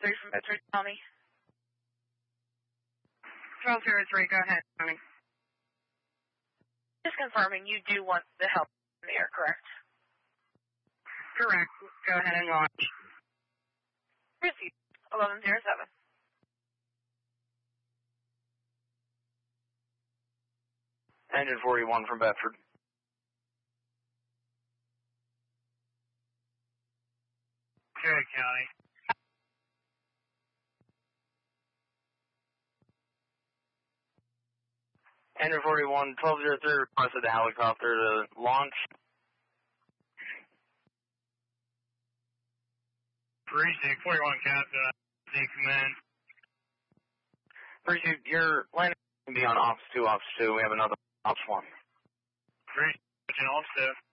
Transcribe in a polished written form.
1203 from Bedford, Tommy. 1203, go ahead, Tommy. Just confirming you do want the help in the air, correct? Correct. Go ahead and launch. Received. 1107. Engine 41 from Bedford. Cherry County. Engine 41, 1203 requested the helicopter to launch. Precinct 41 Captain, the command. Precinct, your landing can be on Ops 2, Ops 2. We have another Ops 1. Precinct, Ops 2.